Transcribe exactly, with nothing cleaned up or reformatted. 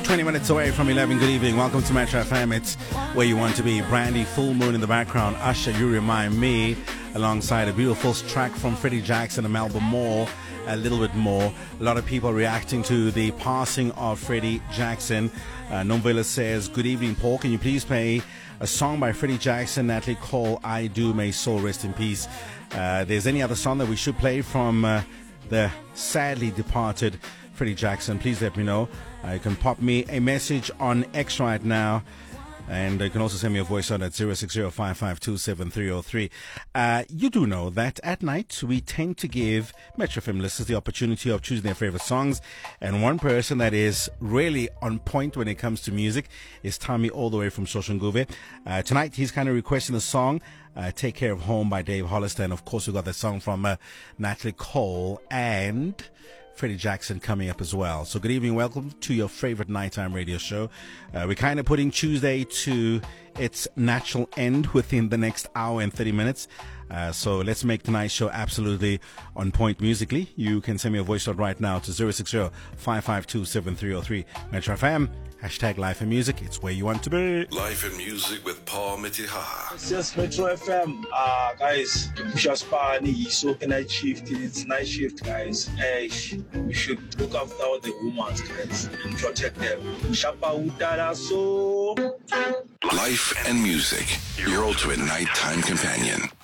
twenty minutes away from eleven. Good evening. Welcome to Metro F M. It's where you want to be. Brandy, Full Moon in the background. Usher, You Remind Me, alongside a beautiful track from Freddie Jackson and Melba Moore. A little bit more. A lot of people reacting to the passing of Freddie Jackson. Uh, Nomvela says, good evening, Paul. Can you please play a song by Freddie Jackson, Natalie Cole, I Do, May Soul Rest in Peace. Uh, there's any other song that we should play from uh, the sadly departed Freddie Jackson, please let me know. Uh, you can pop me a message on X right now. And you can also send me a voice on at zero six zero five five two seven three zero three. Uh, you do know that at night we tend to give Metro F M listeners the opportunity of choosing their favorite songs. And one person that is really on point when it comes to music is Tommy, all the way from Soshanguve. Uh, tonight he's kind of requesting the song uh, Take Care of Home by Dave Hollister. And of course we got that song from uh, Natalie Cole and Freddie Jackson coming up as well. So good evening, welcome to your favorite nighttime radio show. Uh, we're kind of putting Tuesday to its natural end within the next hour and thirty minutes. Uh, so let's make tonight's show absolutely on point musically. You can send me a voice note right now to zero six zero five five two seven three zero three. Metro F M, hashtag Life and Music. It's where you want to be. Life and Music with Paul Mitihaha. It's just Metro F M. Uh, guys, Pushaspa, so night shift. It's night shift, guys. Hey, we should look after all the women, guys, and protect them. Life and Music, your ultimate nighttime companion.